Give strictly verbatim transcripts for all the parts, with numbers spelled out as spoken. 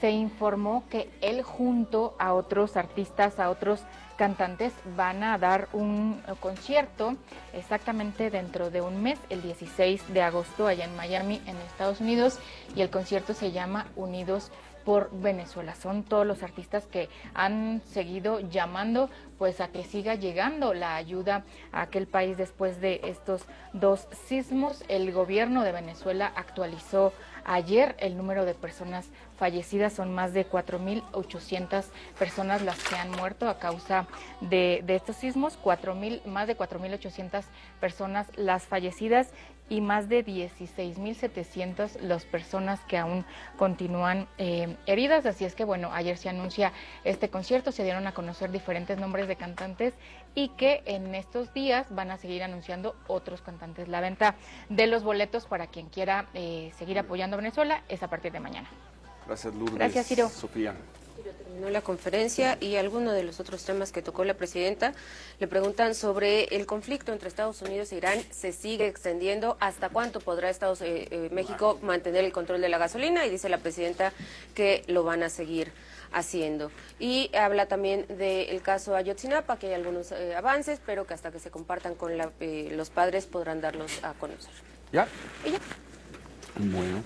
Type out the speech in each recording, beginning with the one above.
se informó que él junto a otros artistas, a otros cantantes, van a dar un concierto exactamente dentro de un mes, el dieciséis de agosto, allá en Miami, en Estados Unidos, y el concierto se llama Unidos por Venezuela. Son todos los artistas que han seguido llamando pues a que siga llegando la ayuda a aquel país después de estos dos sismos. El gobierno de Venezuela actualizó ayer el número de personas fallecidas, son más de cuatro mil ochocientas personas las que han muerto a causa de, de estos sismos, cuatro mil, más de cuatro mil ochocientas personas las fallecidas y más de dieciséis mil setecientas las personas que aún continúan eh, heridas. Así es que bueno, ayer se anuncia este concierto, se dieron a conocer diferentes nombres de cantantes y que en estos días van a seguir anunciando otros cantantes. La venta de los boletos para quien quiera eh, seguir apoyando a Venezuela es a partir de mañana. Gracias, Lourdes. Gracias, Ciro. Sofía. Terminó la conferencia y alguno de los otros temas que tocó la presidenta. Le preguntan sobre el conflicto entre Estados Unidos e Irán. Se sigue extendiendo. ¿Hasta cuánto podrá Estados eh, eh, México mantener el control de la gasolina? Y dice la presidenta que lo van a seguir haciendo. Y habla también del caso Ayotzinapa, que hay algunos eh, avances, pero que hasta que se compartan con la, eh, los padres podrán darlos a conocer. ¿Ya? ¿Y ya? Bueno.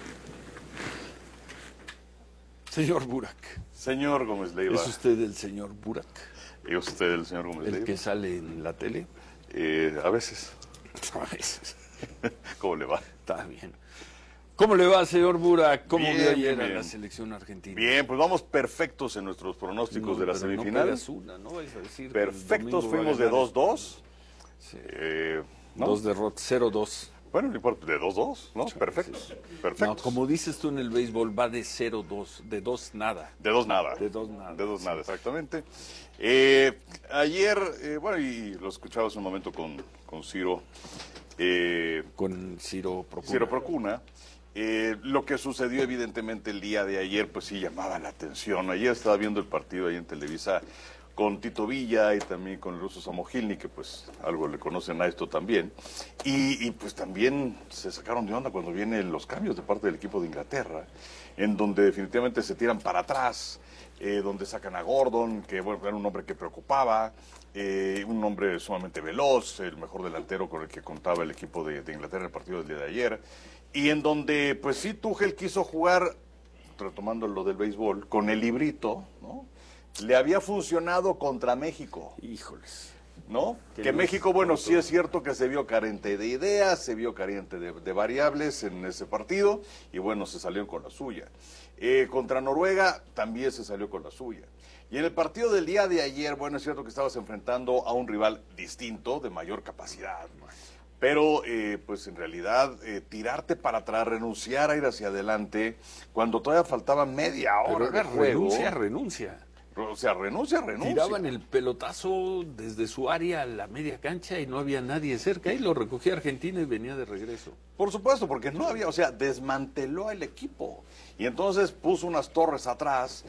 Señor Burak. Señor Gómez Leiva. ¿Es usted el señor Burak? ¿Es usted el señor Gómez ¿El Leiva? que sale en la tele? Eh, a veces. A veces. ¿Cómo le va? Está bien. ¿Cómo le va, señor Burak? ¿Cómo Bien, vio ayer bien. a la selección argentina? Bien, pues vamos perfectos en nuestros pronósticos No, de la pero semifinal. No pegas una, ¿no? Vais a decir que el Perfectos, domingo va a fuimos de ganar dos dos. Sí. Eh, ¿no? Dos derrotas, cero dos. Bueno, no importa, de dos dos, ¿no? Perfectos. Perfectos. No, como dices tú en el béisbol, va de cero dos, de dos nada. De dos nada. De dos nada. De dos sí. nada, exactamente. Eh, ayer, eh, bueno, y lo escuchabas un momento con, con Ciro. Eh, Con Ciro Procuna. Ciro Procuna. Eh, lo que sucedió evidentemente el día de ayer, pues sí llamaba la atención. Ayer estaba viendo el partido ahí en Televisa con Tito Villa y también con el ruso Samogilny, que pues algo le conocen a esto también. Y, y pues también se sacaron de onda cuando vienen los cambios de parte del equipo de Inglaterra, en donde definitivamente se tiran para atrás, eh, donde sacan a Gordon, que bueno, era un hombre que preocupaba, eh, un hombre sumamente veloz, el mejor delantero con el que contaba el equipo de, de Inglaterra en el partido del día de ayer, y en donde pues sí Tuchel quiso jugar, retomando lo del béisbol, con el librito, ¿no? Le había funcionado contra México. Híjoles. ¿No? Qué Que luz, México, bueno, doctor. sí es cierto que se vio carente de ideas, se vio carente de, de variables en ese partido, y bueno, se salió con la suya. Eh, contra Noruega también se salió con la suya. Y en el partido del día de ayer, bueno, es cierto que estabas enfrentando a un rival distinto, de mayor capacidad, pero eh, pues en realidad eh, tirarte para atrás, renunciar a ir hacia adelante, cuando todavía faltaba media hora Pero de era juego. renuncia, renuncia. O sea, renuncia, renuncia. Tiraban el pelotazo desde su área a la media cancha y no había nadie cerca. Y lo recogía Argentina y venía de regreso. Por supuesto, porque no había, o sea, desmanteló el equipo. Y entonces puso unas torres atrás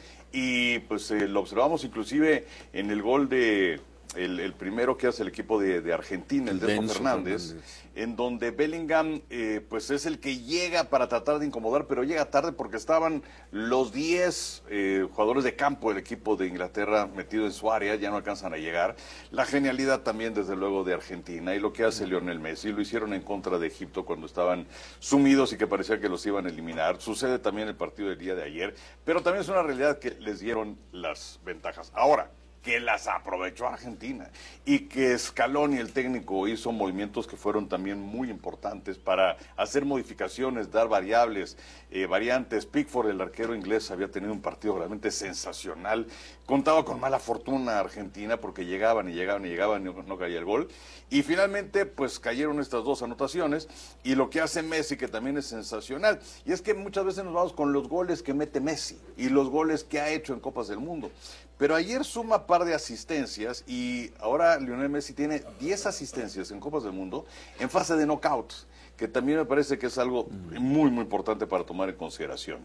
y pues eh, lo observamos inclusive en el gol de... El, el primero que hace el equipo de, de Argentina, el de Denso Fernández, Fernández, en donde Bellingham eh, pues es el que llega para tratar de incomodar, pero llega tarde porque estaban los diez eh, jugadores de campo del equipo de Inglaterra metidos en su área, ya no alcanzan a llegar. La genialidad también desde luego de Argentina y lo que hace Lionel Messi, lo hicieron en contra de Egipto cuando estaban sumidos y que parecía que los iban a eliminar. Sucede también el partido del día de ayer, pero también es una realidad que les dieron las ventajas. Ahora, que las aprovechó Argentina y que Scaloni, el técnico, hizo movimientos que fueron también muy importantes para hacer modificaciones, dar variables, eh, variantes. Pickford, el arquero inglés, había tenido un partido realmente sensacional. Contaba con mala fortuna Argentina porque llegaban y llegaban y llegaban y no, no caía el gol. Y finalmente, pues cayeron estas dos anotaciones y lo que hace Messi, que también es sensacional. Y es que muchas veces nos vamos con los goles que mete Messi y los goles que ha hecho en Copas del Mundo. Pero ayer suma par de asistencias y ahora Lionel Messi tiene diez asistencias en Copas del Mundo en fase de knockouts, que también me parece que es algo muy, muy importante para tomar en consideración.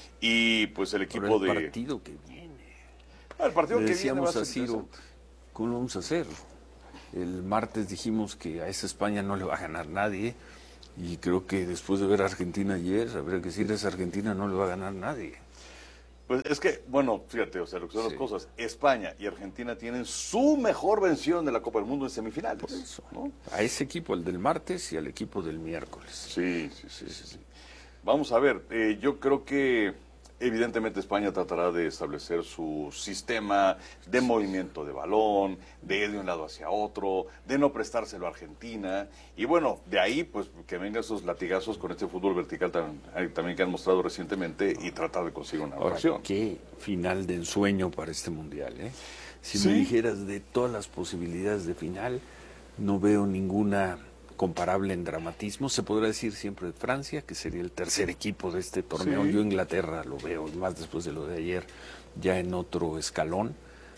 Y pues el equipo Pero el de... partido que viene. Ah, el partido Le que viene va a decíamos ser a Ciro, interesante. ¿cómo lo vamos a hacer? El martes dijimos que a esa España no le va a ganar nadie. Y creo que después de ver a Argentina ayer, habría que decir, a esa Argentina no le va a ganar nadie. Pues es que, bueno, fíjate, o sea, lo que son Sí. las cosas, España y Argentina tienen su mejor versión de la Copa del Mundo en semifinales. Por eso, ¿no? A ese equipo, el del martes, y al equipo del miércoles. Sí, sí, sí, sí, sí. Vamos a ver, eh, yo creo que evidentemente España tratará de establecer su sistema de movimiento de balón, de ir de un lado hacia otro, de no prestárselo a Argentina, y bueno, de ahí pues que vengan esos latigazos con este fútbol vertical tan- eh, también que han mostrado recientemente y tratar de conseguir una Ahora, ocasión. qué final de ensueño para este mundial, ¿eh? Si Sí. me dijeras de todas las posibilidades de final, no veo ninguna comparable en dramatismo. Se podrá decir siempre de Francia, que sería el tercer equipo de este torneo. Sí. Yo Inglaterra lo veo, más después de lo de ayer, ya en otro escalón.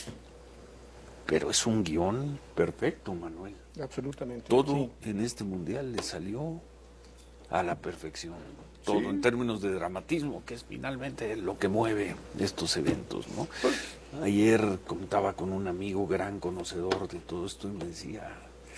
Pero es un guión perfecto, Manuel. Absolutamente. Todo sí. en este mundial le salió a la perfección. Todo Sí. en términos de dramatismo, que es finalmente lo que mueve estos eventos, ¿no? Ayer contaba con un amigo gran conocedor de todo esto y me decía,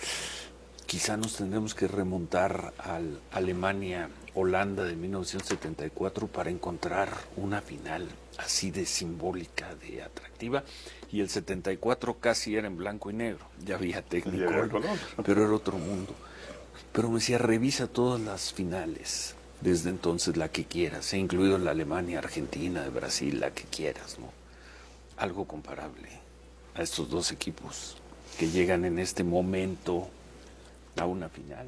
quizá nos tendremos que remontar al Alemania-Holanda de mil novecientos setenta y cuatro para encontrar una final así de simbólica, de atractiva. Y el setenta y cuatro casi era en blanco y negro, ya había técnico, Ya había color. pero era otro mundo. Pero me decía, revisa todas las finales, desde entonces la que quieras, he incluido la Alemania, Argentina, de Brasil, la que quieras, ¿no? Algo comparable a estos dos equipos que llegan en este momento a una final.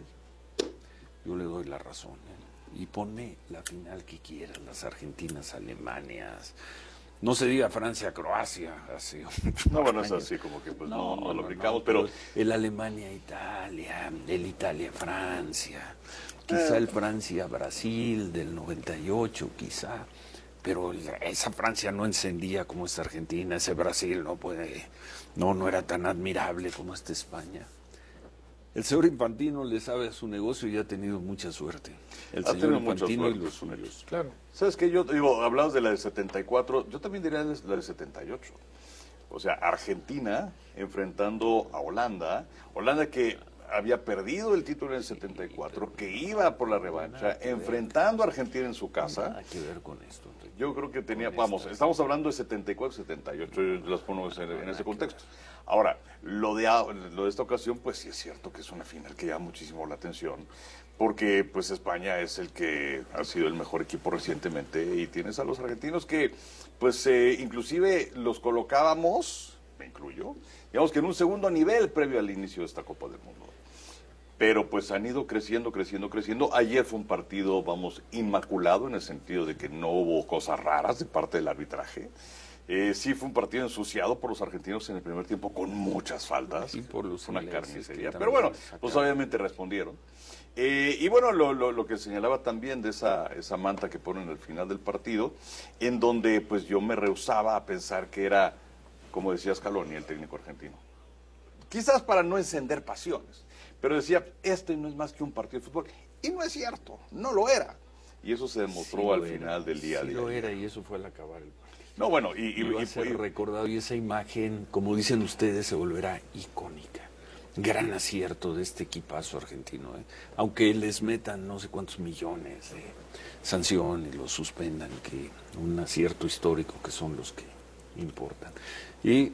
Yo le doy la razón, ¿eh? Y pone la final que quieras, las Argentinas, Alemanias, no se diga Francia, Croacia, así. No, bueno, es así como que pues no, no, lo aplicamos, pero... El Alemania-Italia, el Italia-Francia, quizá el Francia-Brasil del noventa y ocho, quizá, pero el- esa Francia no encendía como esta Argentina, ese Brasil no puede, no, no era tan admirable como esta España. El señor Infantino le sabe a su negocio y ha tenido mucha suerte. El Ha señor tenido mucha Infantino y suerte, los sí. suyos. Claro. ¿Sabes qué? Yo digo, hablabas de la de setenta y cuatro, yo también diría la de setenta y ocho. O sea, Argentina enfrentando a Holanda, Holanda que había perdido el título en el setenta y cuatro, que iba por la revancha, enfrentando a Argentina en su casa. Nada que ver con esto, Enrique. Yo creo que tenía, Con vamos, esta- estamos hablando de setenta y cuatro, setenta y ocho, yo las pongo en, en ese contexto. Ahora, lo de, a- lo de esta ocasión, pues sí es cierto que es una final que llama muchísimo la atención, porque pues España es el que ha sido el mejor equipo recientemente y tienes a los argentinos que, pues eh, inclusive los colocábamos, me incluyo, digamos que en un segundo nivel previo al inicio de esta Copa del Mundo. Pero pues han ido creciendo, creciendo, creciendo. Ayer fue un partido, vamos, inmaculado en el sentido de que no hubo cosas raras de parte del arbitraje. Eh, sí fue un partido ensuciado por los argentinos en el primer tiempo con muchas faltas. Y por los una ingleses, carnicería. que Pero bueno, también pues sacaron. obviamente respondieron. Eh, y bueno, lo, lo, lo que señalaba también de esa, esa manta que ponen al final del partido, en donde pues yo me rehusaba a pensar que era, como decía Scaloni, el técnico argentino. Quizás para no encender pasiones, pero decía, este no es más que un partido de fútbol. Y no es cierto, no lo era. Y eso se demostró Sí al lo era, final del día sí de lo ayer. era y eso fue al acabar el partido. No, bueno, y, y, Y va y- a ser y- recordado y esa imagen, como dicen ustedes, se volverá icónica. Gran acierto de este equipazo argentino, ¿eh? Aunque les metan no sé cuántos millones de sanciones, los suspendan, que un acierto histórico que son los que importan. Y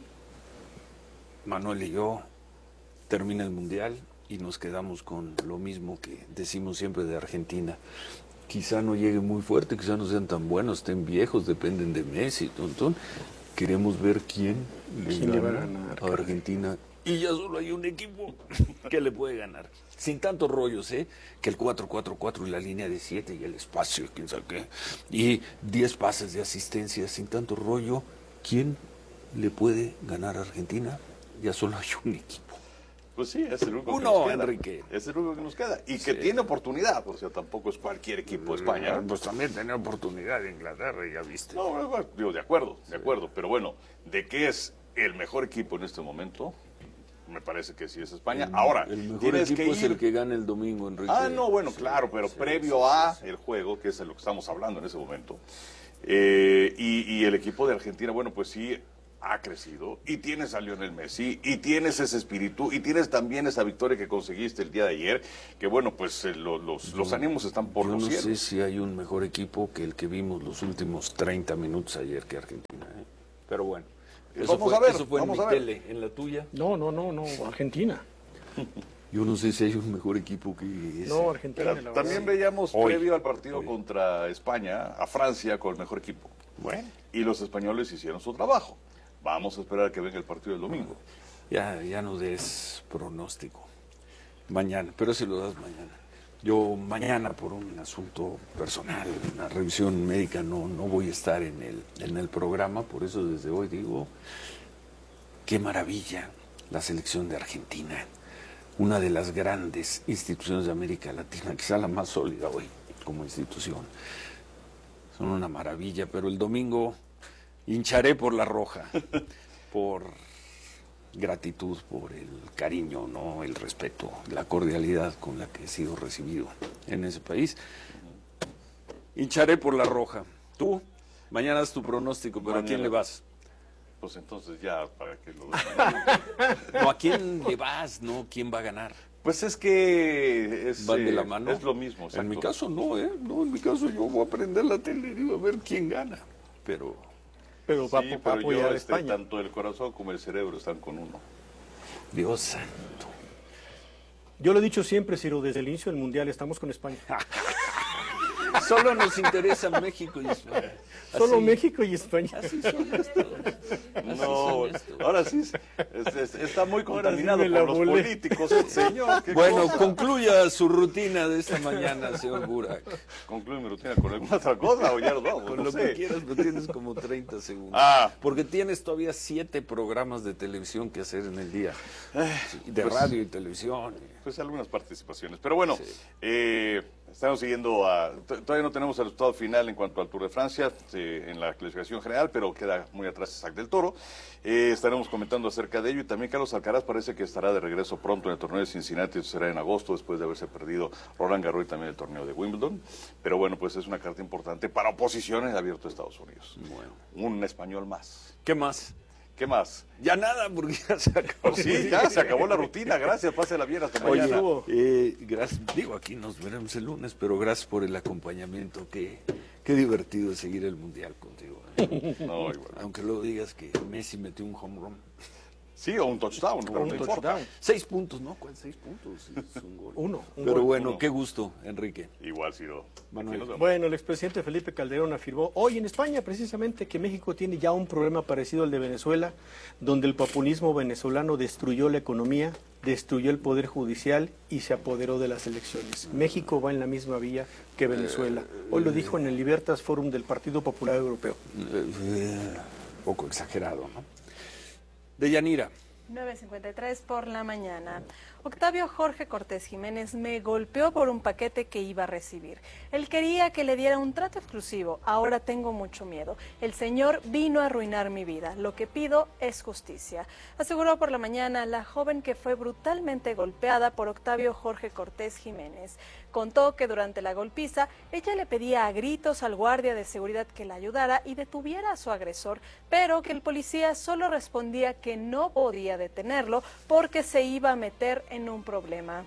Manuel y yo termina el Mundial y nos quedamos con lo mismo que decimos siempre de Argentina. Quizá no llegue muy fuerte, quizá no sean tan buenos, estén viejos, dependen de Messi, tontón. Queremos ver quién le ¿Quién le va a gana ganar, a caray? Argentina. Y ya solo hay un equipo que le puede ganar. Sin tantos rollos, ¿eh? Que el cuatro cuatro cuatro y la línea de siete y el espacio, quién sabe qué. Y diez pases de asistencia, sin tanto rollo. ¿Quién le puede ganar a Argentina? Ya solo hay un equipo. Pues sí, es el único Uno, que nos queda. Enrique. Es el único que nos queda. Y que Sí. tiene oportunidad, o sea, tampoco es cualquier equipo de España. Pues también tenía oportunidad de Inglaterra, ya viste. No, bueno, bueno, digo, de acuerdo, de acuerdo. Pero bueno, de qué es el mejor equipo en este momento, me parece que sí es España. Ahora, el mejor tienes equipo que es ir... el que gana el domingo, Enrique. Ah, no, bueno, Sí, claro, pero sí, previo sí, a sí, sí. el juego, que es de lo que estamos hablando en ese momento, eh, y, y el equipo de Argentina, bueno, pues sí, ha crecido, y tienes a Lionel Messi, y tienes ese espíritu, y tienes también esa victoria que conseguiste el día de ayer, que bueno, pues eh, lo, los, los ánimos están por Yo los no cielos. sé si hay un mejor equipo que el que vimos los últimos treinta minutos ayer que Argentina. ¿eh? Pero bueno, eso vamos fue, a ver, eso fue vamos en a mi ver. tele, en la tuya. No, no, no, no, Argentina. Yo no sé si hay un mejor equipo que ese. No, Argentina, Pero la también verdad. veíamos Hoy. previo al partido Hoy. contra España, a Francia con el mejor equipo. Bueno, Y los españoles hicieron su trabajo. Vamos a esperar a que venga el partido del domingo. ya, ya no des pronóstico. Mañana, pero si lo das mañana. Yo mañana por un asunto personal, una revisión médica, no, no voy a estar en el, en el programa, por eso desde hoy digo, qué maravilla la selección de Argentina, una de las grandes instituciones de América Latina, quizá la más sólida hoy como institución. Son una maravilla, pero el domingo hincharé por la roja, por gratitud, por el cariño, no el respeto, la cordialidad con la que he sido recibido en ese país. Hincharé por la roja. Tú, mañana es tu pronóstico, pero ¿a quién Mañana. le vas? Pues entonces ya, para que lo den. No, ¿a quién le vas? No, ¿quién va a ganar? Pues es que es, ¿Van de la eh, mano? es lo mismo. En exacto. mi caso no, ¿eh? No, en mi caso yo voy a prender la tele y digo a ver quién gana. Pero Pero va, Sí, va a pero apoyar yo, a este, España. tanto el corazón como el cerebro están con uno. Dios santo. Yo lo he dicho siempre, Ciro, desde el inicio del Mundial estamos con España. Solo nos interesa México y España. Solo Así- México y España. Así son estos. Así No, son estos. ahora sí, es- es- es- está muy Ahora sí contaminado me la por los volé. políticos, el señor. qué Bueno, cosa. concluya su rutina de esta mañana, señor Burak. Concluye mi rutina con alguna otra cosa o ya nos vamos, Con no lo sé. que quieras, pero tienes como treinta segundos. Ah. Porque tienes todavía siete programas de televisión que hacer en el día. Sí, de pues- radio y televisión. Pues algunas participaciones. Pero bueno, eh, estamos siguiendo a... t- Todavía no tenemos el resultado final en cuanto al Tour de Francia, eh, en la clasificación general, pero queda muy atrás Isaac del Toro. Eh, estaremos comentando acerca de ello y también Carlos Alcaraz parece que estará de regreso pronto en el torneo de Cincinnati, eso será en agosto, después de haberse perdido Roland Garros y también el torneo de Wimbledon. Pero bueno, pues es una carta importante para oposición en el Abierto de Estados Unidos. Bueno. Un español más. ¿Qué más? ¿Qué más? Ya nada, porque ya se acabó. Sí, ya se acabó la rutina. Gracias, pásela bien. Hasta Oye, mañana. eh, gracias, digo, aquí nos veremos el lunes, pero gracias por el acompañamiento. Qué, qué divertido es seguir el Mundial contigo. ¿eh? No, igual. Aunque luego digas que Messi metió un home run. Sí, o un touchdown, pero un no importa. touchdown. Seis puntos, ¿no? ¿Cuál seis puntos? Es un gol. Uno, un Pero gol. bueno, Uno. qué gusto, Enrique. Igual, Ciro. Manuel. Aquí nos vemos. Bueno, el expresidente Felipe Calderón afirmó hoy en España precisamente que México tiene ya un problema parecido al de Venezuela, donde el populismo venezolano destruyó la economía, destruyó el poder judicial y se apoderó de las elecciones. México va en la misma vía que Venezuela. Hoy lo dijo en el Libertas Forum del Partido Popular Europeo. Eh, eh, poco exagerado, ¿no? Deyanira. nueve cincuenta y tres por la mañana. Octavio Jorge Cortés Jiménez me golpeó por un paquete que iba a recibir. Él quería que le diera un trato exclusivo. Ahora tengo mucho miedo. El señor vino a arruinar mi vida. Lo que pido es justicia. Aseguró por la mañana la joven que fue brutalmente golpeada por Octavio Jorge Cortés Jiménez. Contó que durante la golpiza ella le pedía a gritos al guardia de seguridad que la ayudara y detuviera a su agresor, pero que el policía solo respondía que no podía detenerlo porque se iba a meter en un problema.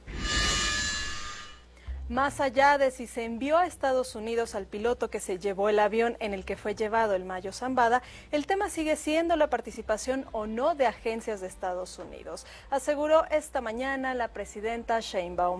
Más allá de si se envió a Estados Unidos al piloto que se llevó el avión en el que fue llevado el Mayo Zambada, el tema sigue siendo la participación o no de agencias de Estados Unidos, aseguró esta mañana la presidenta Sheinbaum.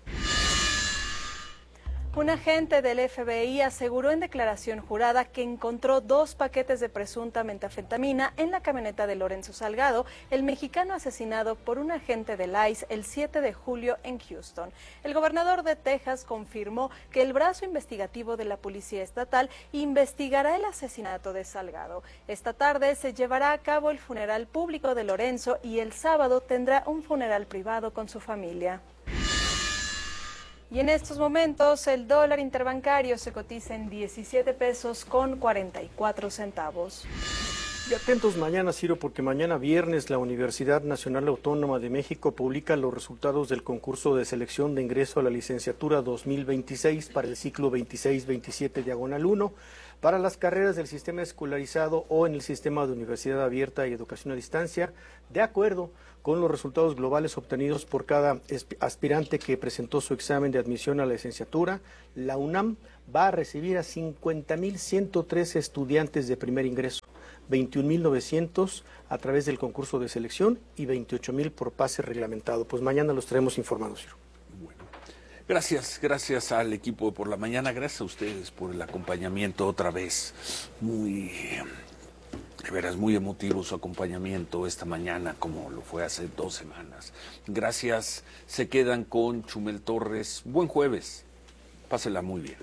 Un agente del F B I aseguró en declaración jurada que encontró dos paquetes de presunta metanfetamina en la camioneta de Lorenzo Salgado, el mexicano asesinado por un agente del I C E el siete de julio en Houston. El gobernador de Texas confirmó que el brazo investigativo de la Policía Estatal investigará el asesinato de Salgado. Esta tarde se llevará a cabo el funeral público de Lorenzo y el sábado tendrá un funeral privado con su familia. Y en estos momentos el dólar interbancario se cotiza en diecisiete pesos con cuarenta y cuatro centavos. Y atentos mañana, Ciro, porque mañana viernes la Universidad Nacional Autónoma de México publica los resultados del concurso de selección de ingreso a la licenciatura dos mil veintiséis para el ciclo veintiséis veintisiete diagonal uno para las carreras del sistema escolarizado o en el sistema de universidad abierta y educación a distancia, de acuerdo con los resultados globales obtenidos por cada aspirante que presentó su examen de admisión a la licenciatura. La UNAM va a recibir a cincuenta mil ciento trece estudiantes de primer ingreso, veintiún mil novecientos a través del concurso de selección y veintiocho mil por pase reglamentado. Pues mañana los traemos informados, Ciro. Bueno, gracias, gracias al equipo de Por la Mañana, gracias a ustedes por el acompañamiento otra vez. Muy, de veras, muy emotivo su acompañamiento esta mañana, como lo fue hace dos semanas. Gracias, se quedan con Chumel Torres. Buen jueves, pásela muy bien.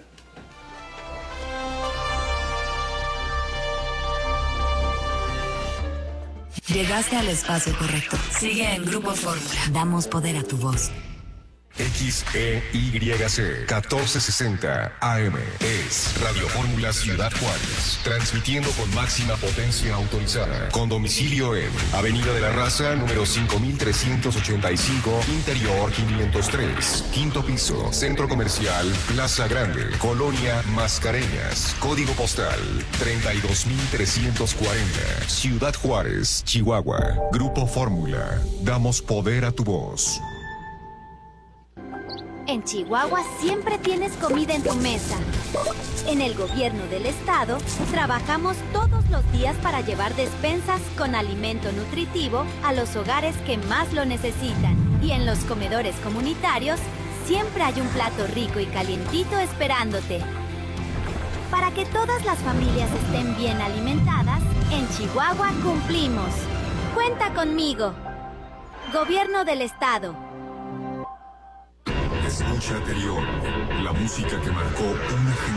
Llegaste al espacio correcto. Sigue en Grupo Fórmula. Damos poder a tu voz. X E Y C catorce sesenta A M es Radio Fórmula Ciudad Juárez, transmitiendo con máxima potencia autorizada, con domicilio en Avenida de la Raza, número cinco mil trescientos ochenta y cinco, Interior quinientos tres, quinto piso, Centro Comercial Plaza Grande, Colonia Mascareñas, código postal treinta y dos mil trescientos cuarenta, Ciudad Juárez, Chihuahua. Grupo Fórmula, damos poder a tu voz. En Chihuahua siempre tienes comida en tu mesa. En el gobierno del estado, trabajamos todos los días para llevar despensas con alimento nutritivo a los hogares que más lo necesitan. Y en los comedores comunitarios, siempre hay un plato rico y calientito esperándote. Para que todas las familias estén bien alimentadas, en Chihuahua cumplimos. Cuenta conmigo. Gobierno del estado. Escucha anterior, la música que marcó una generación.